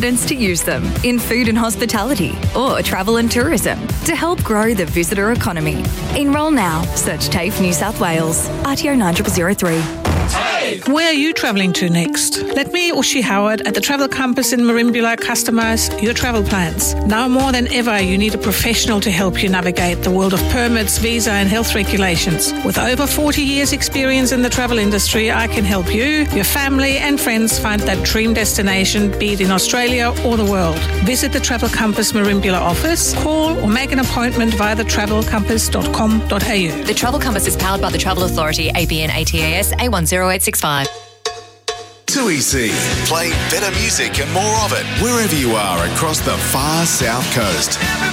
confidence to use them in food and hospitality or travel and tourism to help grow the visitor economy. Enrol now. Search TAFE New South Wales. RTO 9003. Where are you travelling to next? Let me, Ushi Howard, at the Travel Compass in Merimbula customise your travel plans. Now more than ever, you need a professional to help you navigate the world of permits, visa and health regulations. With over 40 years experience in the travel industry, I can help you, your family and friends find that dream destination, be it in Australia or the world. Visit the Travel Compass Merimbula office, call or make an appointment via thetravelcompass.com.au. The Travel Compass is powered by the Travel Authority, ABN ATAS A10865. 2EC. Play better music and more of it wherever you are across the far south coast.